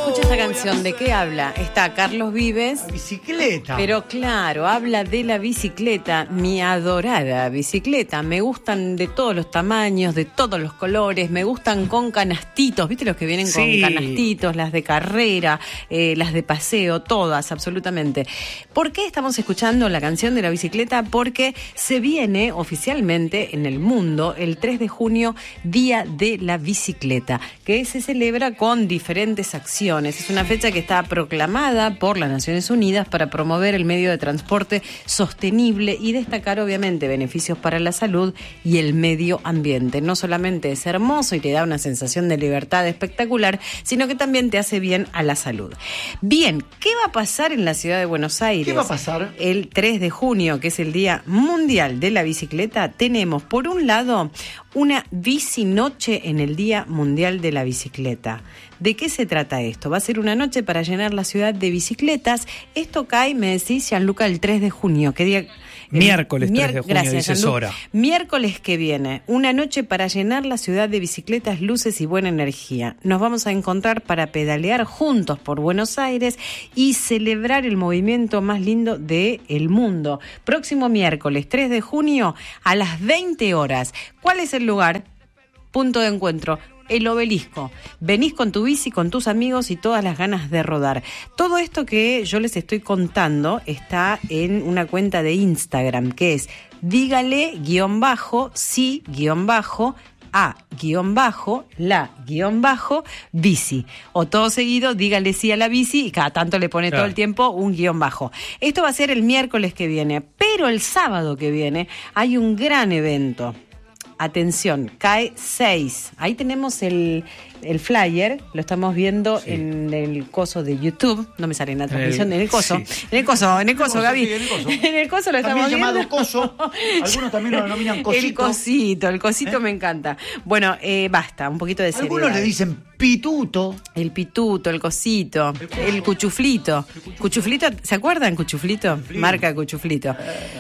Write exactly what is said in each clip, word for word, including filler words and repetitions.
escucha esta canción, ¿de qué habla? Está Carlos Vives. La bicicleta. Pero claro, habla de la bicicleta, mi adorada bicicleta. Me gustan de todos los tamaños, de todos los colores, me gustan con canastitos, ¿viste los que vienen con Sí. canastitos? Las de carrera, eh, las de paseo, todas, absolutamente. ¿Por qué estamos escuchando la canción de la bicicleta? Porque se viene oficialmente en el mundo el tres de junio, Día de la Bicicleta, que se celebra con diferentes acciones. Es una fecha que está proclamada por las Naciones Unidas para promover el medio de transporte sostenible y destacar, obviamente, beneficios para la salud y el medio ambiente. No solamente es hermoso y te da una sensación de libertad espectacular, sino que también te hace bien a la salud. Bien, ¿qué va a pasar en la ciudad de Buenos Aires? ¿Qué va a pasar? El tres de junio, que es el Día Mundial de la Bicicleta, tenemos, por un lado, una bicinoche en el Día Mundial de la Bicicleta. ¿De qué se trata esto? Va a ser una noche para llenar la ciudad de bicicletas. Esto cae, me decís, Gianluca, el tres de junio. ¿Qué día? Miércoles tres de junio, Gracias, dice Gianluca. Sora. Miércoles que viene, una noche para llenar la ciudad de bicicletas, luces y buena energía. Nos vamos a encontrar para pedalear juntos por Buenos Aires y celebrar el movimiento más lindo del mundo. Próximo miércoles tres de junio a las veinte horas. ¿Cuál es el lugar? Punto de encuentro. El Obelisco. Venís con tu bici, con tus amigos y todas las ganas de rodar. Todo esto que yo les estoy contando está en una cuenta de Instagram que es dígale guión bajo, sí guión bajo, a guión bajo, la guión bajo, bici. O todo seguido, dígale sí a la bici y cada tanto le pone Claro. todo el tiempo un guión bajo. Esto va a ser el miércoles que viene, pero el sábado que viene hay un gran evento. Atención, cae seis. Ahí tenemos el, el flyer, lo estamos viendo Sí. en el coso de YouTube. No me sale en la transmisión, El- en el coso. sí. En el coso, en el coso, coso, Gaby. sí, en el coso. En el coso lo También estamos llamado viendo. coso. Algunos también lo denominan cosito. El cosito, el cosito ¿Eh? me encanta. Bueno, eh, basta, un poquito de seriedad. Algunos le dicen pituto. El pituto, el cosito, El coso. el cuchuflito. Cuchuflito, ¿se acuerdan Cuchuflito? Cuchuflito. Marca Cuchuflito.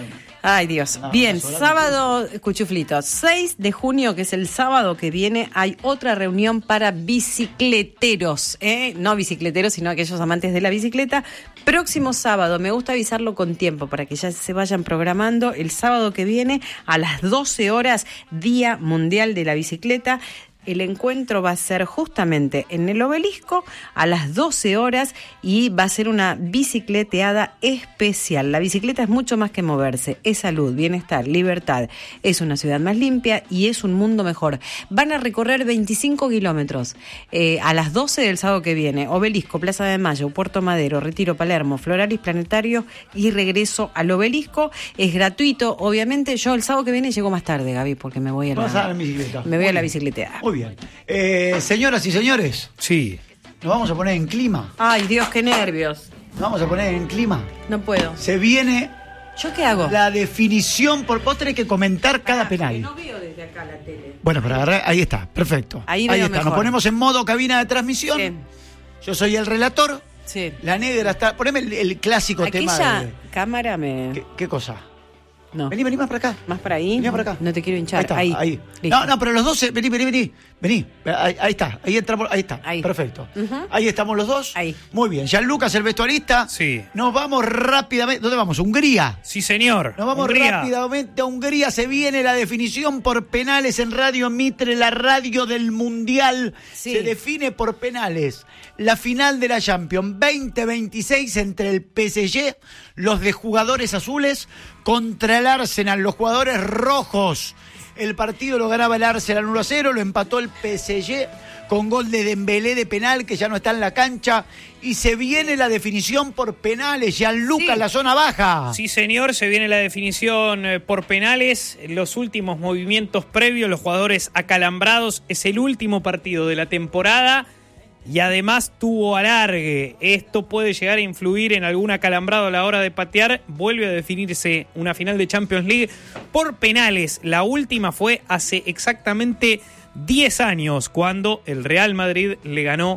Ay, Dios. No, Bien, estás hablando sábado, Cuchuflito. seis de junio, que es el sábado que viene, hay otra reunión para bicicleteros. ¿eh? No bicicleteros, sino aquellos amantes de la bicicleta. Próximo sábado, me gusta avisarlo con tiempo para que ya se vayan programando. El sábado que viene, a las doce horas, Día Mundial de la Bicicleta. El encuentro va a ser justamente en el Obelisco a las doce horas y va a ser una bicicleteada especial. La bicicleta es mucho más que moverse, es salud, bienestar, libertad. Es una ciudad más limpia y es un mundo mejor. Van a recorrer veinticinco kilómetros eh, a las doce del sábado que viene. Obelisco, Plaza de Mayo, Puerto Madero, Retiro, Palermo, Floralis, Planetario y regreso al Obelisco. Es gratuito, obviamente. Yo el sábado que viene llego más tarde, Gaby, porque me voy a Vas a la, la bicicleta. me voy Muy a la bien. bicicleteada. Muy bien. Eh, señoras y señores, Sí. nos vamos a poner en clima. Ay, Dios, qué nervios. Nos vamos a poner en clima. No puedo. Se viene ¿Yo qué hago? la definición, por vos tenés que comentar cada penal. No veo desde acá la tele. Bueno, para agarrar, ahí está, perfecto. Ahí veo está, mejor. nos ponemos en modo cabina de transmisión. Sí. Yo soy el relator, Sí. la negra está. Poneme el, el clásico tema Aquella de. cámara me... ¿Qué, qué cosa? No. Vení, vení más para acá. ¿Más para ahí? Vení para acá. No te quiero hinchar. Ahí está, Ahí. ahí. Listo. No, no, pero los dos, eh, vení, vení, vení. Vení. Ahí, ahí está, ahí entramos, ahí está. Ahí. Perfecto. Ujú. Ahí estamos los dos. Ahí. Muy bien. Gianluca, el vestuarista. Sí. Nos vamos rápidamente. ¿Dónde vamos? Hungría. Sí, señor. Nos vamos Hungría. rápidamente a Hungría. Se viene la definición por penales en Radio Mitre, la radio del Mundial. Sí. Se define por penales. La final de la Champions veinte veintiséis entre el P S G, los de jugadores azules, contra el Arsenal, los jugadores rojos. El partido lo ganaba el Arsenal uno a cero, lo empató el P S G con gol de Dembélé de penal, que ya no está en la cancha. Y se viene la definición por penales. Gianluca, Sí. la zona baja. Sí, señor, se viene la definición eh, por penales. Los últimos movimientos previos, los jugadores acalambrados. Es el último partido de la temporada y además tuvo alargue. Esto puede llegar a influir en algún acalambrado a la hora de patear. Vuelve a definirse una final de Champions League por penales. La última fue hace exactamente diez años, cuando el Real Madrid le ganó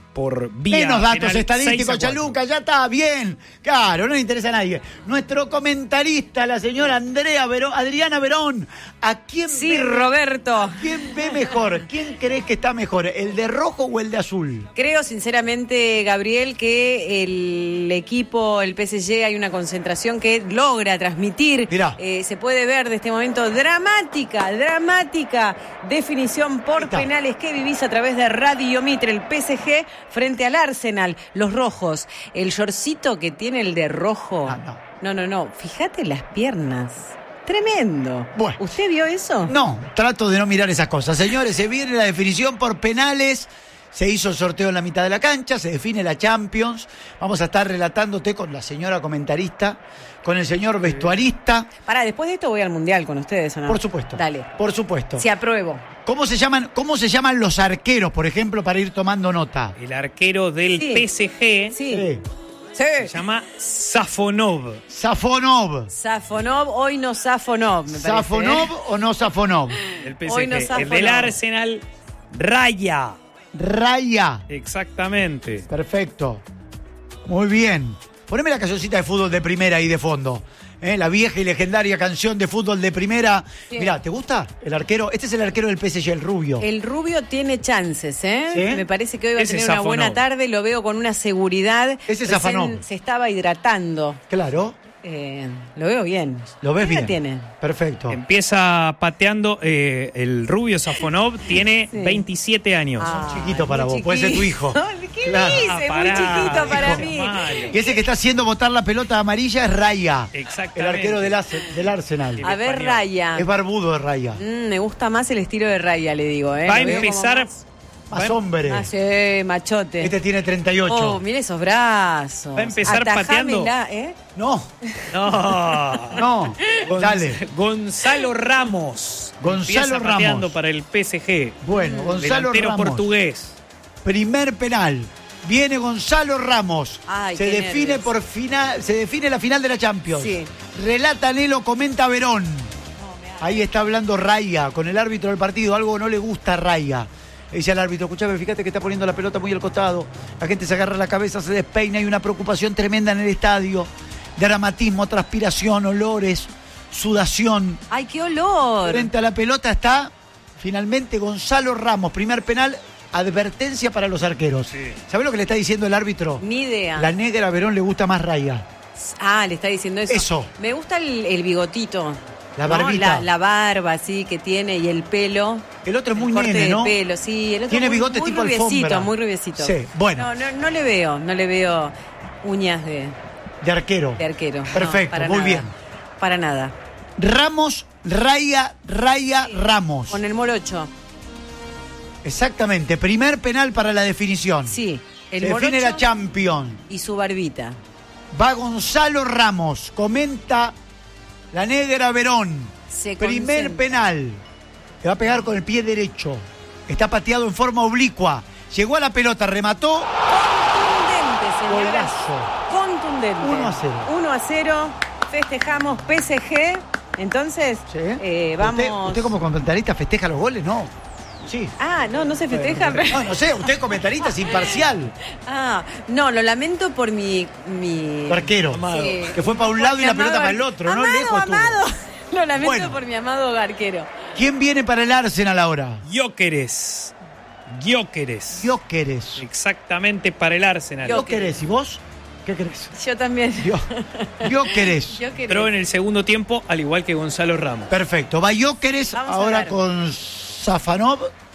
por vía Menos datos penal, estadísticos, seis a cuatro. Chaluca, ya está bien. Claro, no le interesa a nadie. Nuestro comentarista, la señora Andrea Verón, Adriana Verón, ¿a quién Sí, ve, Roberto. ¿a quién ve mejor? ¿Quién crees que está mejor, el de rojo o el de azul? Creo sinceramente, Gabriel, que el equipo, el P S G, hay una concentración que logra transmitir. Mirá. Eh, se puede ver de este momento dramática, dramática definición por está. penales que vivís a través de Radio Mitre. El P S G frente al Arsenal, los rojos. El shortcito que tiene el de rojo. Ah, no. No, no, no. Fíjate las piernas. Tremendo. Bueno. ¿Usted vio eso? No, trato de no mirar esas cosas. Señores, se viene la definición por penales. Se hizo el sorteo en la mitad de la cancha, se define la Champions. Vamos a estar relatándote con la señora comentarista, con el señor vestuarista. Pará, después de esto voy al Mundial con ustedes, ¿o no? Por supuesto. Dale. Por supuesto. Si apruebo. ¿Cómo se llaman, cómo se llaman los arqueros, por ejemplo, para ir tomando nota? El arquero del Sí. P S G Sí. Sí. Sí. se llama Safonov. Safonov. Safonov, hoy no Safonov, me parece. ¿Safonov ¿eh? o no Safonov? El P S G. Hoy no el Safonov. del Arsenal, Raya. Raya. Exactamente. Perfecto. Muy bien. Poneme la cancioncita de fútbol de primera ahí de fondo. ¿Eh? La vieja y legendaria canción de fútbol de primera. Sí. Mirá, ¿te gusta el arquero? Este es el arquero del P S G, el rubio. El rubio tiene chances, ¿eh? ¿Sí? Me parece que hoy va a Ese tener es una Safonov. buena tarde, lo veo con una seguridad. Ese es Recién Safonov. se estaba hidratando. Claro. Eh, lo veo bien. ¿Lo ves ¿Qué edad bien? tiene? Perfecto. Empieza pateando, eh, el rubio Safonov tiene Sí. veintisiete años. Ah, chiquito para muy vos, puede ser tu chiquito. hijo. ¿Qué Claro. dice? Ah, Muy pará, chiquito para hijo. mí. Mario. Y ese que está haciendo botar la pelota amarilla es Raya. Exactamente. El arquero del, Arse- del Arsenal. A ver, español. Raya. Es barbudo de Raya. Mm, me gusta más el estilo de Raya, le digo, ¿eh? Va a Lo veo como empezar. más- Más va- hombre. Ah, sí, machote. Este tiene treinta y ocho. Oh, mire esos brazos. Va a empezar pateando. Atajámela, ¿eh? No, No. no. Gon- Dale. Gonzalo Ramos. Gonzalo Empieza pateando Ramos. para el P S G. Bueno, Gonzalo Delantero Ramos. portugués. Primer penal. Viene Gonzalo Ramos. Ay, se qué define nervios. por final, se define la final de la Champions. Sí. Relata Nelo, comenta Verón. Ahí está hablando Raya con el árbitro del partido. Algo no le gusta a Raya. Le dice al árbitro, escuchame, fíjate que está poniendo la pelota muy al costado. La gente se agarra la cabeza, se despeina. Hay una preocupación tremenda en el estadio. Dramatismo, transpiración, olores, sudación. ¡Ay, qué olor! Frente a la pelota está finalmente Gonzalo Ramos. Primer penal, advertencia para los arqueros. Sí. ¿Sabés lo que le está diciendo el árbitro? Ni idea. La negra a Verón le gusta más Raya. Ah, le está diciendo eso. Eso. Me gusta el, el bigotito. La ¿no? barbita. La, la barba, sí, que tiene y el pelo. El otro es muy el corte nene, de ¿no? pelo, sí. El otro Tiene muy, bigote muy tipo rubiecito, alfombra. muy rubiecito. Sí, bueno. No, no, no le veo, no le veo uñas de, De arquero. de arquero. No, Perfecto, para muy nada. bien. Para nada. Ramos, Raya, Raya, Ramos. Con el morocho. Exactamente. Primer penal para la definición. Sí. El Se define morocho la Champions. y su barbita. Va Gonzalo Ramos. Comenta la negra Verón. Se Primer concentra. penal. Le va a pegar con el pie derecho. Está pateado en forma oblicua. Llegó a la pelota, remató. Contundente, señoras. Golazo. Contundente. uno a cero. uno a cero. Festejamos P S G. Entonces, Sí. eh, vamos. ¿Usted, usted como comentarista festeja los goles? No. Sí. Ah, no, no se festeja. No, no sé, usted comentarista es imparcial. Ah, no, lo lamento por mi. mi... Tu arquero. Sí. Que fue para un Por lado y mi la pelota amado para el ar- otro, ¿no? Amado, Lejos estuvo. amado. Lo lamento Bueno. por mi amado arquero. ¿Quién viene para el Arsenal ahora? Gyökeres. Gyökeres. Gyökeres. Exactamente para el Arsenal. Yo- Gyökeres. ¿Y vos? ¿Qué querés? Yo también. Gyö- Gyökeres. Yo quería- Entró en el segundo tiempo, al igual que Gonzalo Ramos. Perfecto. Va Gyökeres Vamos a ahora ver. con Safanov.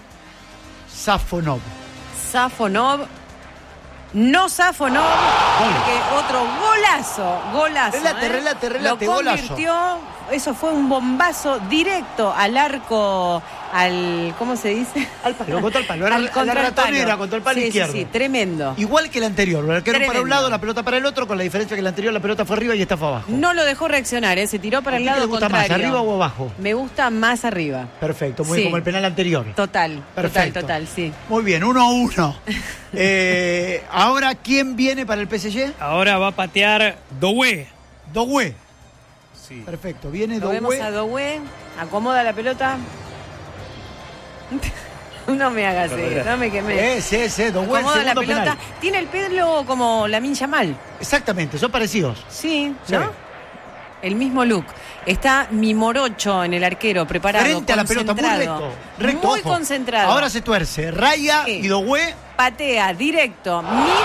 Safonov. Safonov. No Safonov. Porque otro golazo. Golazo. Relate, ¿eh? relate, relate, Lo golazo. convirtió. Eso fue un bombazo directo al arco. Al. ¿Cómo se dice? Al palo, contra el palo. Era Al la contra el ratonera, palo. contra el palo Sí, izquierdo. Sí, sí, tremendo. Igual que el anterior. El arquero para un Tremendo. lado, la pelota para el otro, con la diferencia que el anterior la pelota fue arriba y esta fue abajo. No lo dejó reaccionar, ¿eh? Se tiró para ¿A el ti qué lado le gusta contrario. más, arriba o abajo? Me gusta más arriba. Perfecto, muy Sí. como el penal anterior. Total, Perfecto. total, total, sí. Muy bien, uno a uno. Eh, ahora, ¿quién viene para el P S G? Ahora va a patear Doué. Dogué. Sí. Perfecto, viene Lo vemos Dogué. a Doué, acomoda la pelota. No me hagas eso, no me quemé. Ese, ese, Doué, el Acomoda la segundo pelota. penal. Tiene el pelo como Lamine Yamal. Exactamente, son parecidos. Sí, Sí. ¿no? El mismo look. Está mi morocho en el arquero, preparado, Frente a la pelota, muy concentrado. recto. recto Muy ojo. concentrado. Ahora se tuerce. Raya Sí. y Doué, Patea, directo.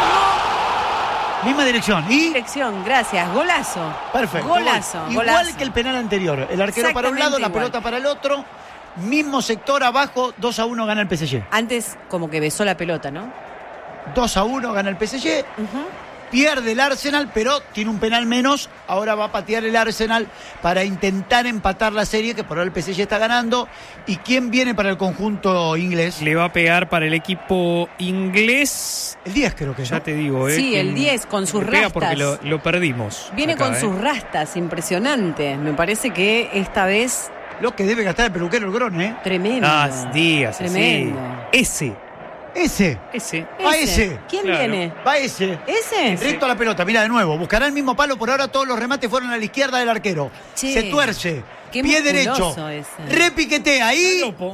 Mismo misma dirección. Y dirección, gracias. Golazo. perfecto. Golazo. gol. Igual golazo. que el penal anterior. El arquero para un lado, Exactamente la igual. pelota para el otro. Mismo sector abajo, dos a uno gana el P S G. Antes como que besó la pelota, ¿no? dos a uno gana el P S G. Ujú. Pierde el Arsenal, pero tiene un penal menos. Ahora va a patear el Arsenal para intentar empatar la serie, que por ahora el P S G está ganando. ¿Y quién viene para el conjunto inglés? Le va a pegar para el equipo inglés. El diez creo que es, Ya ¿no? te digo, ¿eh? Sí, que el diez con sus le pega rastas. porque lo, lo perdimos. Viene acá, con ¿eh? sus rastas, impresionante. Me parece que esta vez Lo que debe gastar el peluquero el Grone, ¿eh? tremendo. Ah, días, Tremendo. sí. Ese, Ese. ese. Va ese. ¿Quién Claro. viene? Va ese. ¿Ese? Recto a la pelota, mira de nuevo. Buscará el mismo palo. Por ahora todos los remates fueron a la izquierda del arquero. Che, Se tuerce. qué Pie musculoso derecho. ese. Repiquetea ahí. Lopo.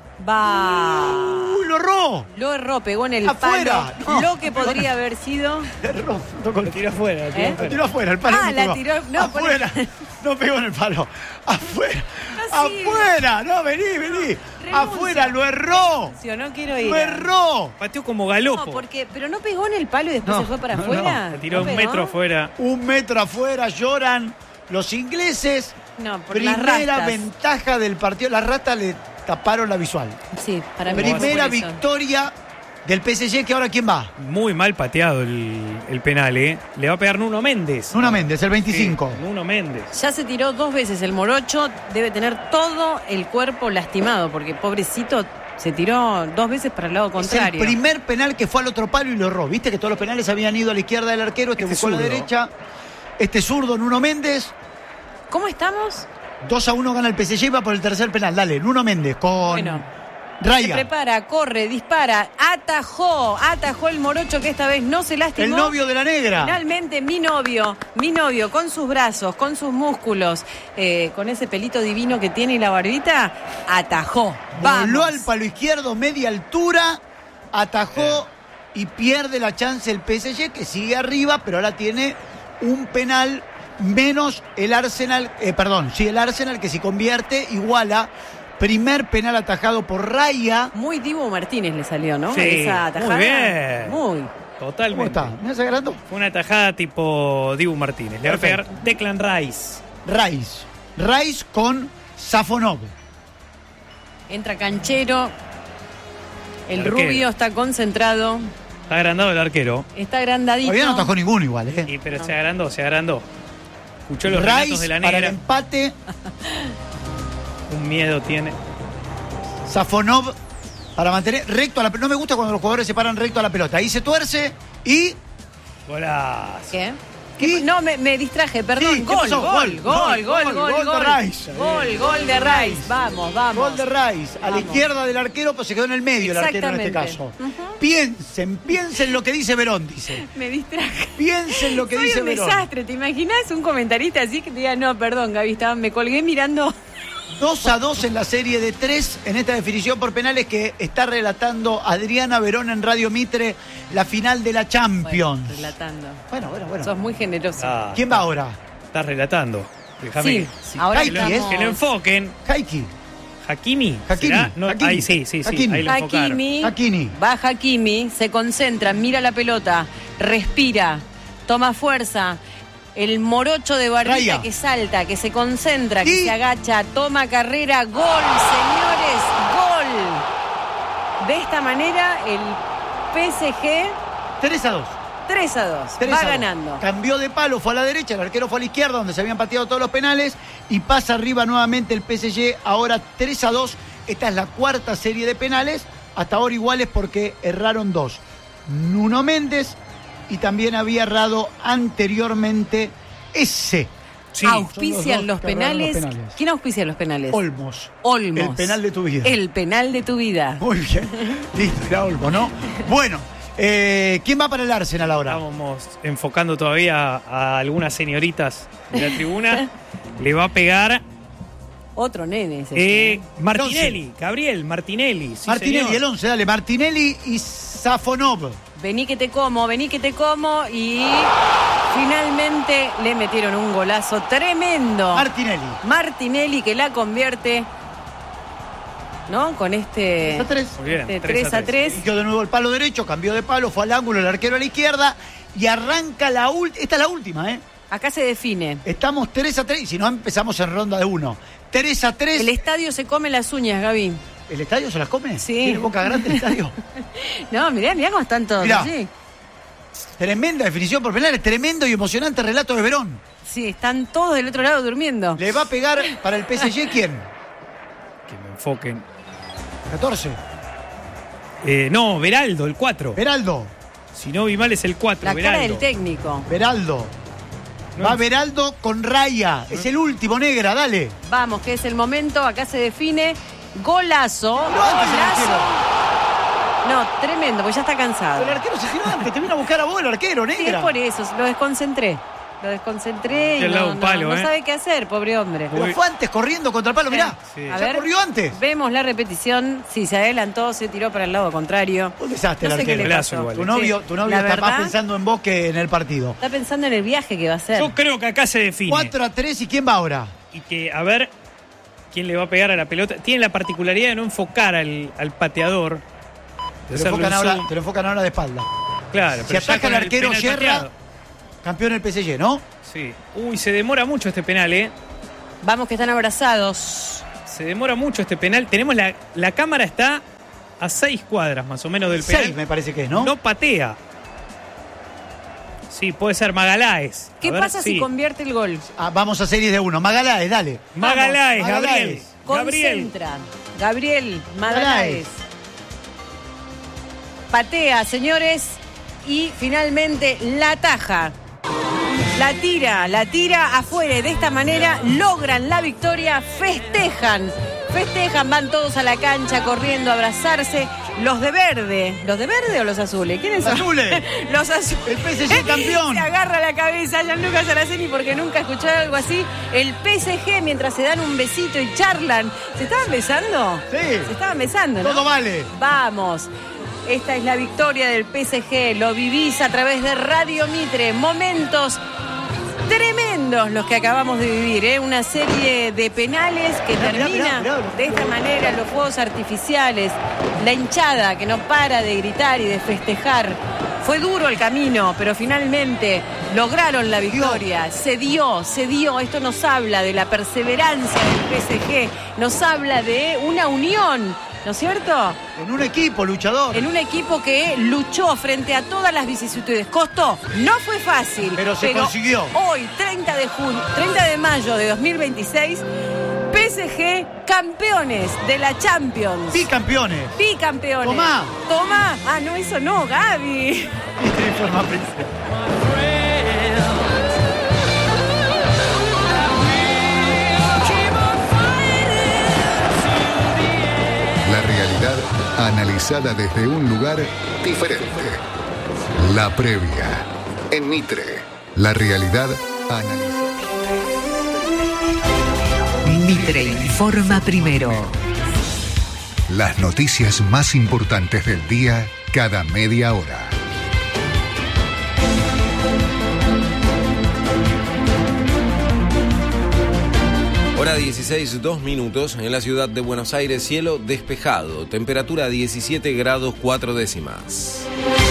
Va. Uy, lo erró. Lo erró, pegó en el Afuera. palo. No, Lo que pegó en- podría haber sido. Erró. Tocó Lo el tiró afuera. Lo tiró ¿Eh? Lo afuera. tiró afuera, el palo. Ah, no la pegó. tiró- no, afuera. No pegó en el palo. Afuera. Así. Afuera. No, vení, vení. Afuera, lo erró. Yo no quiero ir. Lo erró. Pateó como No, galopo. porque, pero no pegó en el palo y después No, se fue para no, afuera. Le tiró ¿No un pegó? metro afuera. Un metro afuera, lloran los ingleses. No, por las Primera rastas. ventaja del partido. Las ratas le taparon la visual. Sí, para mí. Primera fue por eso. victoria del P S G, que ahora ¿quién va? Muy mal pateado el, el penal, ¿eh? Le va a pegar Nuno Méndez. Nuno Méndez, el veinticinco. Sí, Nuno Méndez. Ya se tiró dos veces el morocho, debe tener todo el cuerpo lastimado, porque pobrecito se tiró dos veces para el lado Es contrario. el primer penal que fue al otro palo y lo erró. Viste que todos los penales habían ido a la izquierda del arquero, este, Este buscó a la zurdo. derecha. Este zurdo, Nuno Méndez. ¿Cómo estamos? dos a uno gana el P S G y va por el tercer penal. Dale, Nuno Méndez con Bueno. Se Raya. prepara, corre, dispara, atajó, atajó el morocho que esta vez no se lastimó. El novio de la negra. Finalmente mi novio, mi novio con sus brazos, con sus músculos, eh, con ese pelito divino que tiene y la barbita, atajó. Vamos. Voló al palo izquierdo, media altura, atajó y pierde la chance el P S G, que sigue arriba, pero ahora tiene un penal menos el Arsenal, eh, perdón, sí, el Arsenal, que si convierte iguala. Primer penal atajado por Raya. Muy Dibu Martínez le salió, ¿no? Sí, Esa muy atajada. bien. Muy. ¿Cómo Totalmente. está? ¿Me hace agrando? Fue una tajada tipo Dibu Martínez. Le va a Perfecto. pegar Declan Rice. Rice. Rice con Safonov. Entra Canchero. El Arquero. rubio está concentrado. Está agrandado el arquero. Está agrandadito. Todavía no atajó ninguno igual, ¿eh? Y, pero se agrandó, se agrandó. Escuchó los relatos Rice de la para el negra. empate. Un miedo tiene. Safonov para mantener recto a la pelota. No me gusta cuando los jugadores se paran recto a la pelota. Ahí se tuerce y... Golazo. ¿Qué? ¿Qué? No, me, me distraje, perdón. Sí, ¿qué gol, pasó? gol, gol, gol, gol, gol gol. de Rice. Gol, gol de Rice. Vamos, vamos. Gol de Rice. A la Vamos. izquierda del arquero, pues se quedó en el medio el arquero en este caso. Exactamente. Ujú. Piensen, piensen lo que dice Verón, dice. Me distraje. Piensen lo que Soy dice un Verón. desastre. ¿Te imaginas un comentarista así que te diga, no, perdón, Gaby, estaba, me colgué mirando? dos a dos en la serie de tres en esta definición por penales que está relatando Adriana Verón en Radio Mitre, la final de la Champions. Bueno, relatando. Bueno, bueno, bueno. Sos muy generoso. Ah, ¿Quién va ahora? Estás relatando. Déjame Sí, que, ahora Ay, que, lo, estamos... que lo enfoquen. Haiki. Hakimi. Hakimi, ¿será? No, Hakimi. ahí sí, sí, sí. Hakimi. Ahí lo enfocaron. Hakimi, Hakimi. va Hakimi, se concentra, mira la pelota, respira, toma fuerza. El morocho de barbita Raya. que salta, que se concentra, Y- que se agacha, toma carrera, gol, señores, gol. De esta manera el P S G tres a dos. tres a dos, tres va a dos. ganando. Cambió de palo, fue a la derecha, el arquero fue a la izquierda, donde se habían pateado todos los penales, y pasa arriba nuevamente el P S G, ahora tres a dos. Esta es la cuarta serie de penales, hasta ahora iguales porque erraron dos. Nuno Méndez, y también había errado anteriormente ese. Sí. Auspician Son los, los dos que erraron los penales. penales. ¿Quién auspicia los penales? Olmos. Olmos. El penal de tu vida. El penal de tu vida. Muy bien. Listo, era Olmos, ¿no? Bueno, eh, ¿quién va para el Arsenal ahora? Estábamos enfocando todavía a algunas señoritas de la tribuna. Le va a pegar Otro nene ese. Eh, Martinelli, Gabriel Martinelli. Sí, Martinelli, señor. el once, dale. Martinelli y Safonov. Vení que te como, vení que te como y finalmente le metieron un golazo tremendo. Martinelli. Martinelli que la convierte, ¿no? Con este tres a tres. Muy bien, este tres a tres a tres. Eligió de nuevo el palo derecho, cambió de palo, fue al ángulo, el arquero a la izquierda y arranca la última. Esta es la última, ¿eh? Acá se define. Estamos tres a tres y si no empezamos en ronda de uno. tres a tres. El estadio se come las uñas, Gaby. ¿El estadio se las come? Sí. ¿Tiene boca grande el estadio? No, mirá, mirá cómo están todos. Mirá. Sí. Tremenda definición por penales, tremendo y emocionante relato de Verón. Sí, están todos del otro lado durmiendo. ¿Le va a pegar para el P S G quién? Que me enfoquen. catorce. Eh, no, Beraldo, el cuatro. Beraldo. Si no vi mal es el cuatro, La Beraldo. cara del técnico. Beraldo. No. Va Beraldo con Raya. Es el último, negra, dale. Vamos, que es el momento. Acá se define. Golazo. No, antes el Golazo. arquero. No, tremendo, porque ya está El cansado. arquero se tiró antes, te vino a buscar a vos el arquero, Sí, es negra. por eso, lo desconcentré. Lo desconcentré y Del lado no, un no, palo, no ¿eh? sabe qué hacer, pobre hombre. Pero fue antes corriendo contra el palo, mirá. Sí. A Ya ver, corrió antes. vemos la repetición. Sí, se adelantó, se tiró para el lado contrario. Un desastre No el sé qué arquero. le Golazo pasó. igual, Tu ¿eh? novio, Sí. tu novio La está más verdad, pensando en vos que en el partido. Está pensando en el viaje que va a hacer. Yo creo que acá se define. cuatro a tres, ¿y quién va ahora? Y que, a ver, quién le va a pegar a la pelota. Tiene la particularidad de no enfocar al, al pateador. Te De lo, hacerle enfocan un ahora, zoom. te lo enfocan ahora de espalda. Claro, Si pero ya ataca con el arquero penal Sierra, pateado. campeón del P S G, ¿no? Sí. Uy, se demora mucho este penal, ¿eh? Vamos que están abrazados. Se demora mucho este penal. Tenemos la, la cámara está a seis cuadras más o menos del penal. Seis me parece que es, ¿no? No patea. Sí, puede ser Magaláes. A ¿Qué ver, pasa si sí. convierte el gol? Ah, vamos a series de uno. Magaláes, dale. Magaláes, Vamos, Gabriel. Magaláes. Gabriel. Concentra. Gabriel Magaláes. Magaláes. Patea, señores. Y finalmente la taja. La tira, la tira afuera. Y de esta manera logran la victoria. Festejan. Festejan, van todos a la cancha corriendo a abrazarse. Los de verde. ¿Los de verde o los azules? ¿Quiénes son? Azules. Los azules. El P S G campeón. Se agarra la cabeza Gianluca Saraceni porque nunca escuchó algo así. El P S G mientras se dan un besito y charlan. ¿Se estaban besando? Sí. Se estaban besando, ¿no? Todo vale. Vamos. Esta es la victoria del P S G. Lo vivís a través de Radio Mitre. Momentos tremendos los que acabamos de vivir, ¿eh? Una serie de penales que Mirá, mirá, termina mirá, mirá. de esta manera, los fuegos artificiales, la hinchada que no para de gritar y de festejar. Fue duro el camino, pero finalmente lograron la victoria. Se dio, se dio. Esto nos habla de la perseverancia del P S G, nos habla de una unión, ¿no es cierto? En un equipo luchador. En un equipo que luchó frente a todas las vicisitudes. Costó, no fue fácil. Pero se consiguió. Hoy, treinta de junio, treinta de mayo de dos mil veintiséis, P S G campeones de la Champions. Bicampeones. Bicampeones. Tomá. Tomá. Ah, no, eso no, Gaby. Este informa Princesa. La realidad analizada desde un lugar diferente. La previa. En Mitre. La realidad analizada. Mitre informa primero. Las noticias más importantes del día cada media hora. Hora dieciséis, dos minutos, en la ciudad de Buenos Aires, cielo despejado, temperatura diecisiete grados cuatro décimas.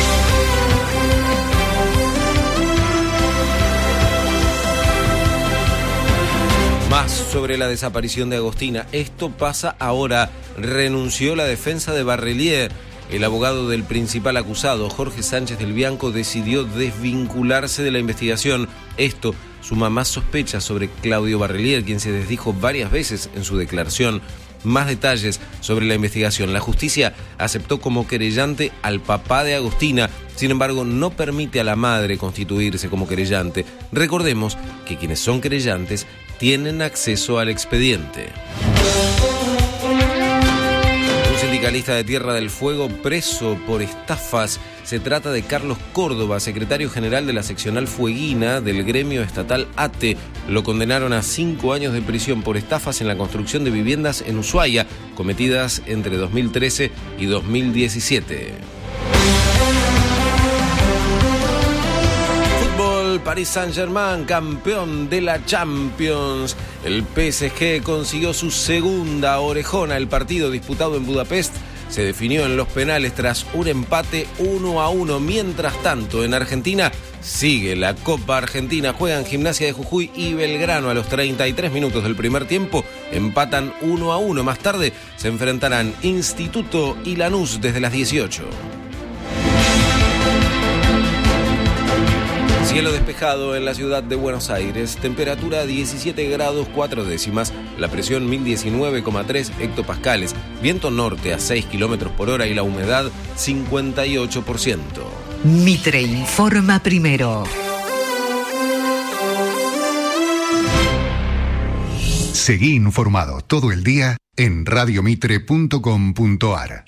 Más sobre la desaparición de Agostina. Esto pasa ahora. Renunció la defensa de Barrelier. El abogado del principal acusado, Jorge Sánchez del Bianco, decidió desvincularse de la investigación. Esto suma más sospechas sobre Claudio Barrelier, quien se desdijo varias veces en su declaración. Más detalles sobre la investigación. La justicia aceptó como querellante al papá de Agostina, sin embargo no permite a la madre constituirse como querellante. Recordemos que quienes son querellantes tienen acceso al expediente. Un sindicalista de Tierra del Fuego preso por estafas. Se trata de Carlos Córdoba, secretario general de la seccional fueguina del gremio estatal A T E. Lo condenaron a cinco años de prisión por estafas en la construcción de viviendas en Ushuaia, cometidas entre dos mil trece y dos mil diecisiete. Paris Saint-Germain, campeón de la Champions. El P S G consiguió su segunda orejona. El partido disputado en Budapest se definió en los penales tras un empate uno a uno. Mientras tanto, en Argentina sigue la Copa Argentina. Juegan Gimnasia de Jujuy y Belgrano. A los treinta y tres minutos del primer tiempo empatan uno a uno. Más tarde se enfrentarán Instituto y Lanús desde las dieciocho. Cielo despejado en la ciudad de Buenos Aires, temperatura diecisiete grados cuatro décimas, la presión mil diecinueve coma tres hectopascales, viento norte a seis kilómetros por hora y la humedad cincuenta y ocho por ciento. Mitre informa primero. Seguí informado todo el día en radiomitre punto com punto ar.